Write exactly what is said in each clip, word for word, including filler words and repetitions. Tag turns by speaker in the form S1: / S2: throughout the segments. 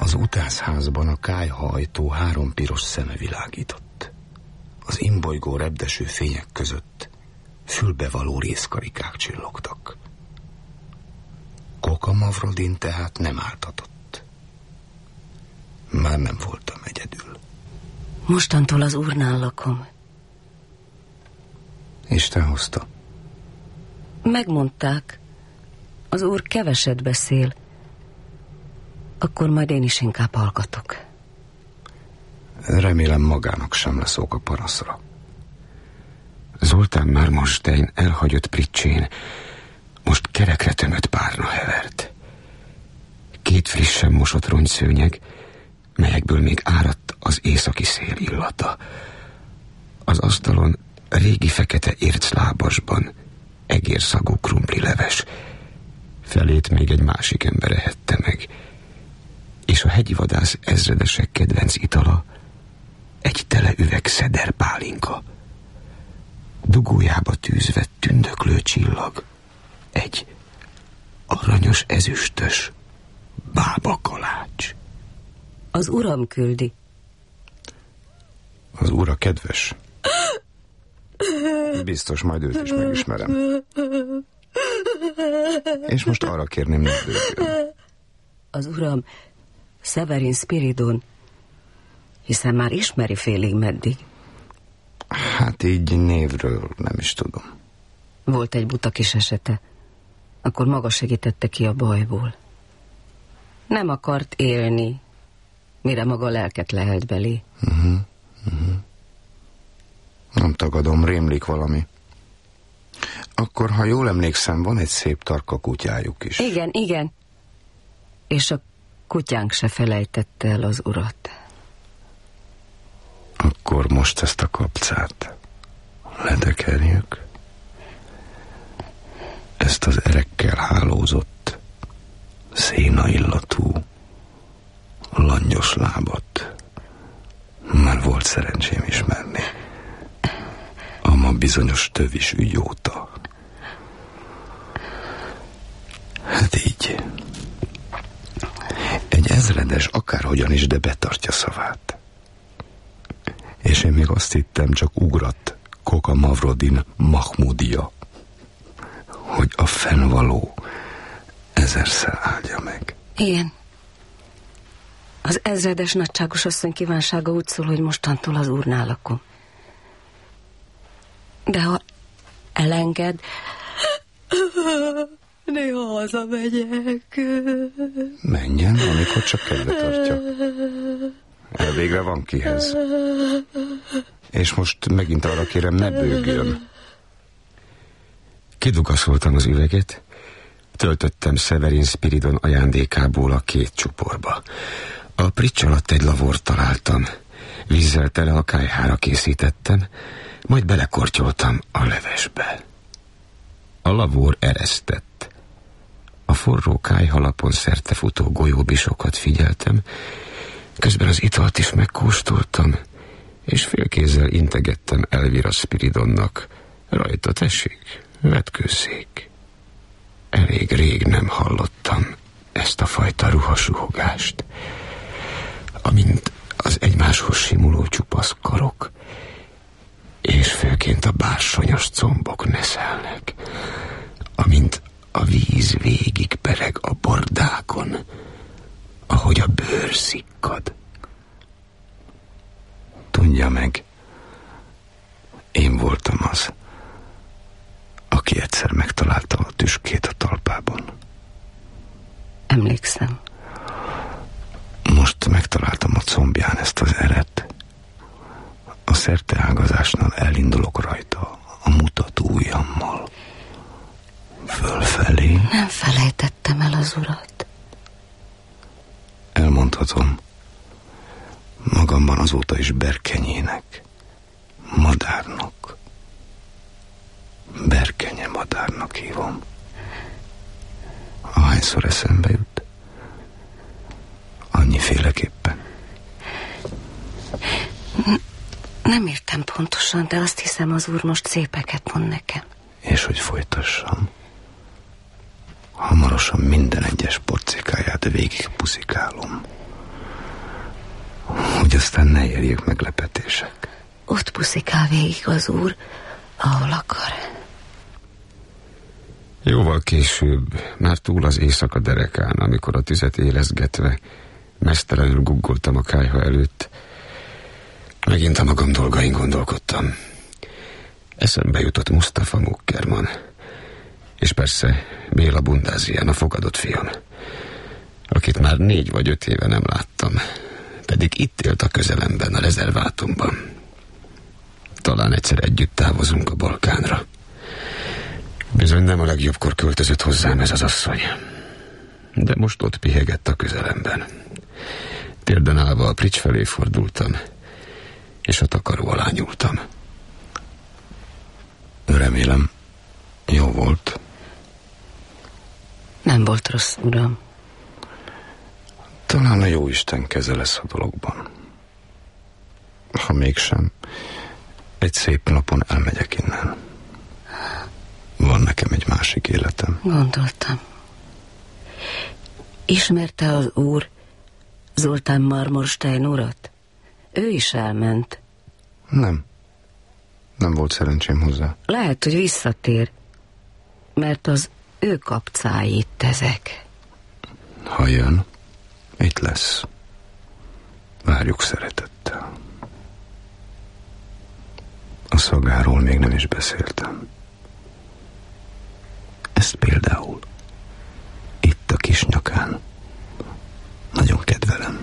S1: Az utászházban a kályhaajtó három piros szeme világított. Az imbolygó repdeső fények között fülbevaló részkarikák csillogtak. Coca Mavrodin tehát nem áltatott. Már nem voltam egyedül.
S2: Mostantól az úrnál lakom.
S1: Isten hozta.
S2: Megmondták, az úr keveset beszél. Akkor majd én is inkább hallgatok.
S1: Remélem magának sem lesz ok a panaszra.
S3: Zoltán Marmonstein elhagyott pricsén most kerekre tömött párna hevert. Két frissen mosott rongyszőnyeg, melyekből még áradt az északi szél illata. Az asztalon régi fekete érclábasban egérszagú krumpli leves. Felét még egy másik ember ehette meg. És a hegyi vadász ezredesek kedvenc itala egy tele üveg szeder pálinka. Dugójába tűzve tündöklő csillag egy aranyos ezüstös bábakalács.
S2: Az uram küldi.
S1: Az ura kedves. Biztos majd őt is megismerem. És most arra kérném, ne bőjjön.
S2: Az uram Severin Spiridon, hiszen már ismeri félig meddig.
S1: Hát így névről nem is tudom.
S2: Volt egy buta kis esete, akkor maga segítette ki a bajból. Nem akart élni, mire maga lelket lehelt belé.
S1: Uh-huh, uh-huh. Nem tagadom, rémlik valami. Akkor, ha jól emlékszem, van egy szép tarka kutyájuk is.
S2: Igen, igen. És a kutyánk se felejtette el az urat.
S1: Akkor most ezt a kapcát ledekerjük. Ezt az erekkel hálózott, szénaillatú, langyos lábat már volt szerencsém ismerni. A ma bizonyos tövis ügy óta. Hát így. Egy ezredes akárhogyan is, de betartja szavát. És én még azt hittem, csak ugrat Coca Mavrodin Mahmudia, hogy a fennvaló ezerszer áldja meg.
S2: Igen. Az ezredes nagyságos asszony kívánsága úgy szól, hogy mostantól az úrnál lakom. De ha elenged, néha hazamegyek.
S1: Menjen, amikor csak kedve tartja. Elvégre van kihez. És most megint arra kérem, ne bőgjön.
S3: Kidugaszoltam az üveget, töltöttem Severin Spiridon ajándékából a két csuporba. A prics alatt egy lavort találtam, vízzel tele a kályhára készítettem, majd belekortyoltam a levesbe. A lavor eresztett. A forró kályhalapon szertefutó golyóbisokat figyeltem, közben az italt is megkóstoltam, és félkézzel integettem Elvira Spiridonnak. Rajta tessék, vetkőzzék. Elég rég nem hallottam ezt a fajta ruhasuhogást, amint az egymáshoz simuló csupasz karok, és főként a bársonyos combok neszelnek, amint a víz végig pereg a bordákon, ahogy a bőr szikkad.
S1: Tudja meg, én voltam az, aki egyszer megtalálta a tüskét a talpában.
S2: Emlékszem.
S1: Most megtaláltam a combján ezt az eret. A szerteágazásnál elindulok rajta a mutató ujjammal. Fölfelé.
S2: Nem felejtettem el az urat.
S1: Elmondhatom, magamban azóta is berkenyének, madárnak, berkenye madárnak hívom. Ahányszor eszembe jut, annyiféleképpen.
S2: Nem értem pontosan, de azt hiszem, az úr most szépeket mond nekem.
S1: És hogy folytassam? Hamarosan minden egyes porcikáját végig puszikálom. hogy aztán ne érjék meglepetések.
S2: Ott puszikál végig az úr, ahol akar.
S3: Jóval később, már túl az éjszaka derekán, amikor a tüzet élezgetve mesztelenül guggoltam a kályha előtt, megint a magam dolgain gondolkodtam. Eszembe jutott Mustafa Mukerman, és persze Béla Bundázián, a fogadott fiam, akit már négy vagy öt éve nem láttam, pedig itt élt a közelemben, a rezervátumban. Talán egyszer együtt távozunk a Balkánra. Bizony nem a legjobbkor költözött hozzám ez az asszony. De most ott pihegett a közelemben. Térden állva a Prics felé fordultam, és a takaró alá nyúltam.
S1: Remélem, jó volt.
S2: Nem volt rossz, uram.
S1: Talán a jóisten keze lesz a dologban. Ha mégsem, egy szép napon elmegyek innen. Van nekem egy másik életem.
S2: Gondoltam. Ismerte az úr Zoltán Marmorstein urat? Ő is elment.
S1: Nem. Nem volt szerencsém hozzá.
S2: Lehet, hogy visszatér, mert az ő kapcái itt ezek.
S1: Ha jön, itt lesz. Várjuk szeretettel. A szagáról még nem is beszéltem. Ezt például itt a kis nyakán nagyon kedvelem.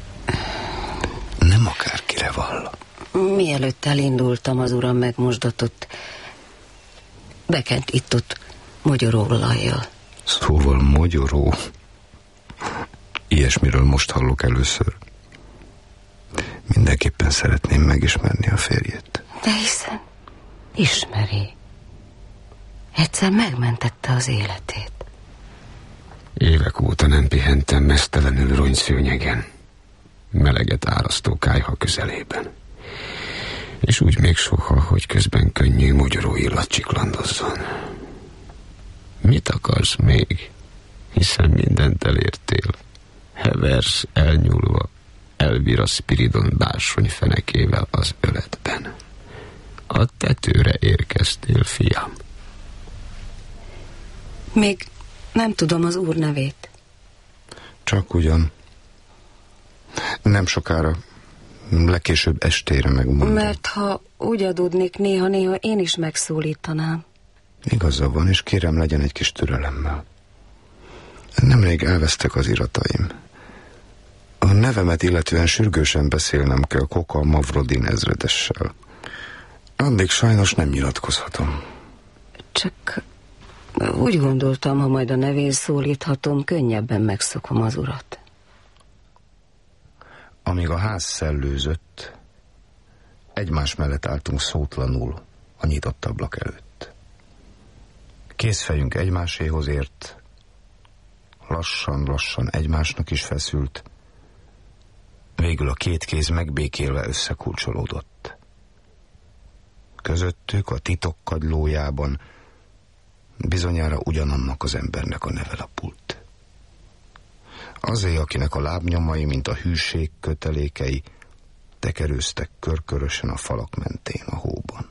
S1: Nem akárkire vall.
S2: Mielőtt elindultam, az uram megmosdatott. Bekent itt-ott mogyoróolajjal.
S1: Szóval mogyoró. Ilyesmiről most hallok először. Mindenképpen szeretném megismerni a férjét.
S2: De hiszen ismeri. Egyszer megmentette az életét.
S3: Évek óta nem pihentem mesztelenül rongyszőnyegen, meleget árasztó kályha közelében. És úgy még soha, hogy közben könnyű mogyoró illat csiklandozzon. Mit akarsz még? Hiszen mindent elértél. Heversz elnyúlva, Elvira Spiridon bársony fenekével az öletben. A tetőre érkeztél, fiam.
S2: Még nem tudom az úr nevét.
S1: Csak ugyan. Nem sokára, legkésőbb estére megmondom.
S2: Mert ha úgy adódnék, néha-néha én is megszólítanám.
S1: Igaza van, és kérem, legyen egy kis türelemmel. Nemrég elvesztek az irataim. A nevemet illetően sürgősen beszélnem kell Koka Mavrodin ezredessel. Addig sajnos nem nyilatkozhatom.
S2: Csak úgy gondoltam, ha majd a nevén szólíthatom, könnyebben megszokom az urat.
S1: Amíg a ház szellőzött, egymás mellett álltunk szótlanul a nyitott ablak előtt. Kézfejünk egymáséhoz ért, lassan-lassan egymásnak is feszült, végül a két kéz megbékélve összekulcsolódott. Közöttük a titok kagylójában bizonyára ugyanannak az embernek a neve lapult. Azé, akinek a lábnyomai, mint a hűség kötelékei, tekerőztek körkörösen a falak mentén a hóban.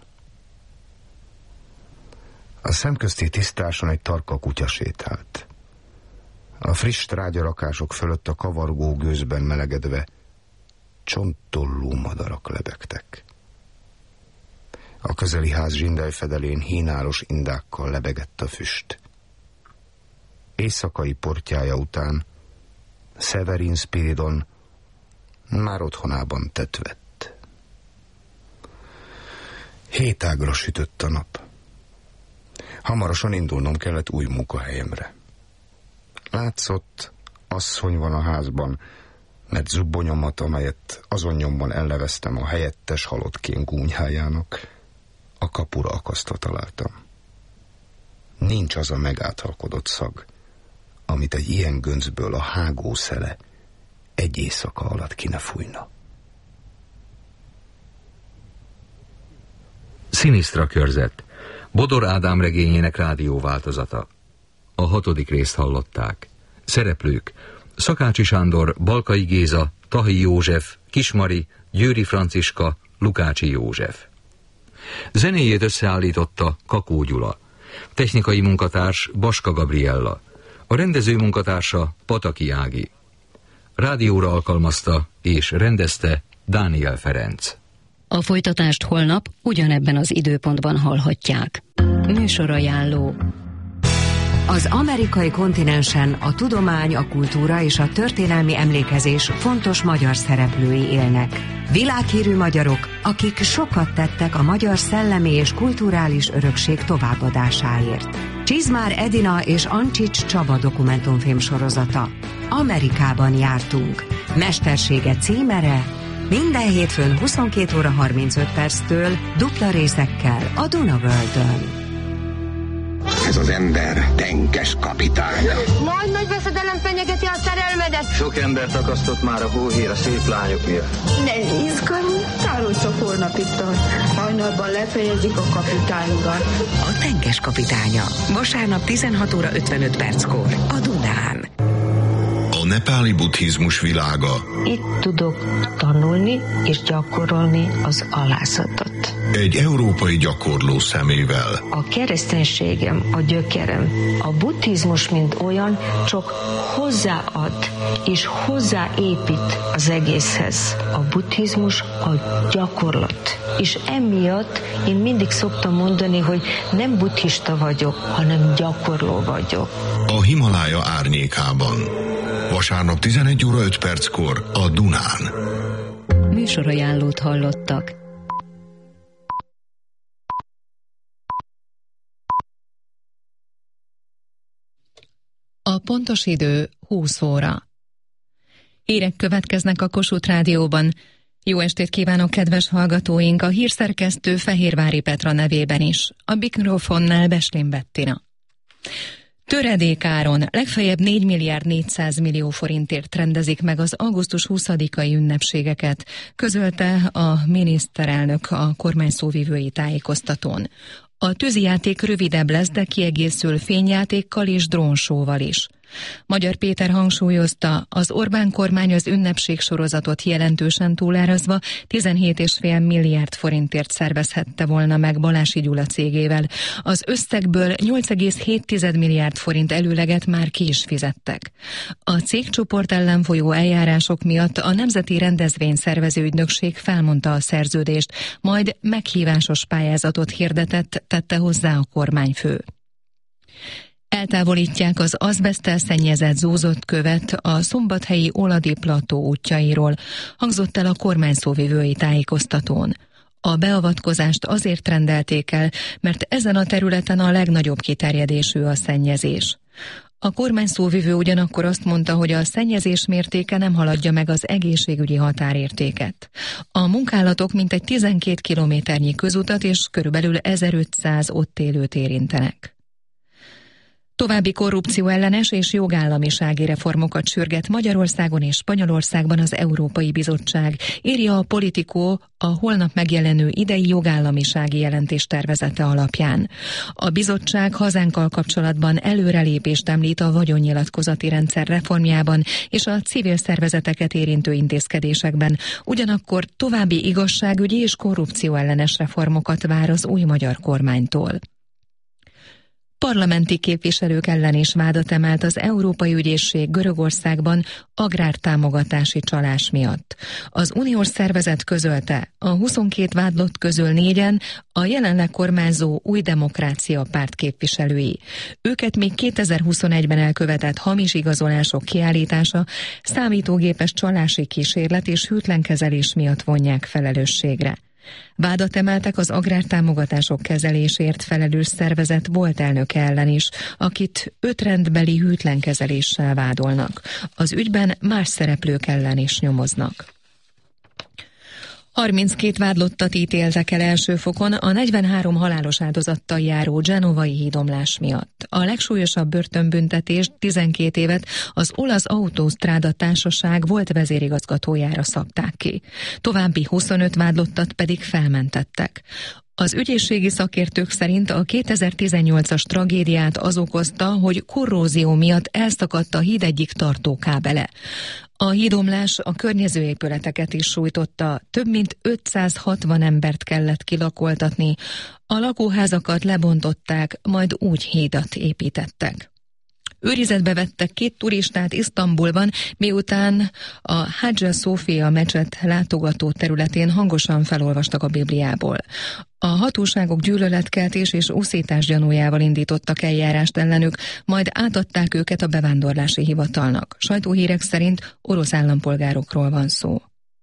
S1: A szemközti tisztáson egy tarka kutya sétált. A friss trágyarakások fölött a kavargó gőzben melegedve csontollú madarak lebegtek. A közeli ház zsindelyfedelén hínálos indákkal lebegett a füst. Éjszakai portyája után Severin Spiridon már otthonában tett vett. Hétágra sütött a nap. Hamarosan indulnom kellett új munkahelyemre. Látszott, asszony van a házban, mert zubbonyomat, amelyet azon nyomban elneveztem a helyettes halottkén gúnyhájának, a kapura akasztva találtam. Nincs az a megáthalkodott szag, amit egy ilyen göncből a hágó szele egy éjszaka alatt ki ne fújna.
S4: Szinisztra körzet. Bodor Ádám regényének rádióváltozata. A hatodik részt hallották. Szereplők: Szakácsi Sándor, Balkai Géza, Tahi József, Kismari, Győri Franciska, Lukácsi József. Zenéjét összeállította Kakó Gyula. Technikai munkatárs Baska Gabriella. A rendező munkatársa Pataki Ági. Rádióra alkalmazta és rendezte Dániel Ferenc.
S5: A folytatást holnap ugyanebben az időpontban hallhatják. Műsorajánló.
S6: Az amerikai kontinensen a tudomány, a kultúra és a történelmi emlékezés fontos magyar szereplői élnek. Világhírű magyarok, akik sokat tettek a magyar szellemi és kulturális örökség továbbadásáért. Csizmár Edina és Ancsics Csaba dokumentumfilm sorozata. Amerikában jártunk. Mestersége címere minden hétfőn huszonkét óra harmincöt perctől dupla részekkel a Duna Worldön.
S7: Ez az ember tenkes kapitány.
S8: Nagy nagy veszedelem fenyegeti a szerelmedet.
S9: Sok embert akasztott már a hóhér a szép lányok miatt.
S8: Ne izgalmi, tárol csak holnap itt tart. Hajnalban lefejezik a kapitány urat.
S6: A tenkes kapitánya. Vasárnap tizenhat óra ötvenöt perckor a Dunán.
S10: A nepáli buddhizmus világa.
S11: Itt tudok tanulni és gyakorolni az alászatot.
S10: Egy európai gyakorló szemével.
S11: A kereszténységem, a gyökerem. A buddhizmus, mint olyan, csak hozzáad és hozzáépít az egészhez. A buddhizmus a gyakorlat. És emiatt én mindig szoktam mondani, hogy nem buddhista vagyok, hanem gyakorló vagyok.
S10: A Himalája árnyékában. Vasárnap tizenegy óra öt perckor a Dunán.
S5: Műsorajánlót hallottak. A pontos idő húsz óra. Hírek következnek a Kossuth Rádióban. Jó estét kívánok, kedves hallgatóink! A hírszerkesztő Fehérvári Petra nevében is. A mikrofonnál Beslin Bettina. Töredékáron legfeljebb négy milliárd négyszáz millió forintért rendezik meg az augusztus huszadikai ünnepségeket, közölte a miniszterelnök a kormány szóvivői tájékoztatón. A tűzijáték rövidebb lesz, de kiegészül fényjátékkal és drónsóval is. Magyar Péter hangsúlyozta, az Orbán kormány az ünnepségsorozatot jelentősen túlárazva tizenhét egész öt milliárd forintért szervezhette volna meg Balási Gyula cégével. Az összegből nyolc egész hét milliárd forint előleget már ki is fizettek. A cégcsoport ellen folyó eljárások miatt a Nemzeti Rendezvényszervező Ügynökség felmondta a szerződést, majd meghívásos pályázatot hirdetett, tette hozzá a kormányfő. Eltávolítják az azbeszttel szennyezett zúzott követ a szombathelyi Oladi plató útjairól, hangzott el a kormány szóvivői tájékoztatón. A beavatkozást azért rendelték el, mert ezen a területen a legnagyobb kiterjedésű a szennyezés. A kormány szóvivő ugyanakkor azt mondta, hogy a szennyezés mértéke nem haladja meg az egészségügyi határértéket. A munkálatok mintegy tizenkét kilométernyi közutat és körülbelül ezerötszáz ott élőt érintenek. További korrupcióellenes és jogállamisági reformokat sürget Magyarországon és Spanyolországban az Európai Bizottság, írja a Politico a holnap megjelenő idei jogállamisági jelentés tervezete alapján. A bizottság hazánkkal kapcsolatban előrelépést említ a vagyonnyilatkozati rendszer reformjában és a civil szervezeteket érintő intézkedésekben, ugyanakkor további igazságügyi és korrupcióellenes reformokat vár az új magyar kormánytól. Parlamenti képviselők ellen is vádat emelt az Európai Ügyészség Görögországban agrártámogatási csalás miatt. Az uniós szervezet közölte, a huszonkét vádlott közül négyen a jelenleg kormányzó Új Demokrácia párt képviselői. Őket még kétezer-huszonegyben elkövetett hamis igazolások kiállítása, számítógépes csalási kísérlet és hűtlen kezelés miatt vonják felelősségre. Vádat emeltek az agrártámogatások kezelésért felelős szervezet volt elnöke ellen is, akit öt rendbeli hűtlen kezeléssel vádolnak. Az ügyben más szereplők ellen is nyomoznak. harminckét vádlottat ítéltek el első fokon a negyvenhárom halálos áldozattal járó genovai hídomlás miatt. A legsúlyosabb börtönbüntetést, tizenkét évet az olasz autósztráda társaság volt vezérigazgatójára szabták ki. További huszonöt vádlottat pedig felmentettek. Az ügyészségi szakértők szerint a kétezer-tizennyolcas tragédiát az okozta, hogy korrózió miatt elszakadt a híd egyik tartókábele. A hídomlás a környező épületeket is sújtotta, több mint ötszázhatvan embert kellett kilakoltatni, a lakóházakat lebontották, majd úgy hídat építettek. Őrizetbe vettek két turistát Isztambulban, miután a Hagia Sophia mecset látogató területén hangosan felolvastak a Bibliából. A hatóságok gyűlöletkeltés és uszítás gyanújával indítottak eljárást ellenük, majd átadták őket a bevándorlási hivatalnak. Sajtóhírek szerint orosz állampolgárokról van szó.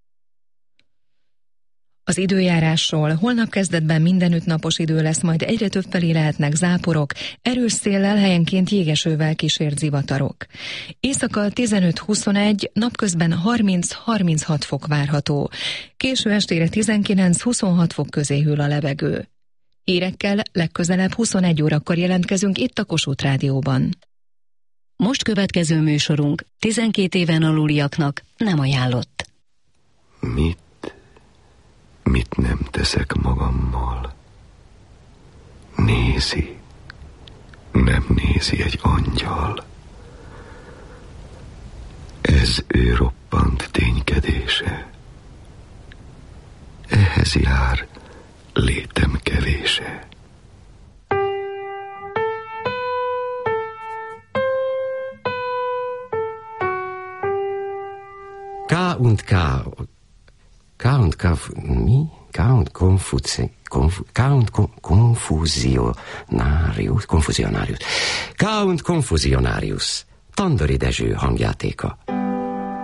S5: Az időjárásról: holnap kezdetben mindenütt napos idő lesz, majd egyre többfelé lehetnek záporok, erős széllel, helyenként jégesővel kísért zivatarok. Éjszaka tizenöt-huszonegy, napközben harminc-harminchat fok várható. Késő estére tizenkilenc-huszonhat fok közé hűl a levegő. Hírekkel legközelebb huszonegy órakor jelentkezünk itt a Kossuth Rádióban.
S12: Most következő műsorunk tizenkét éven aluliaknak nem ajánlott.
S1: Mit? Mit nem teszek magammal? Nézi, nem nézi egy angyal. Ez ő roppant ténykedése. Ehhez jár létem kevése.
S3: K und K. K und K, mi? K und Konfuzi, konf, K und Konfuzionarius, Konfuzionarius. K und Konfuzionarius. Tandori Dezső hangjátéka.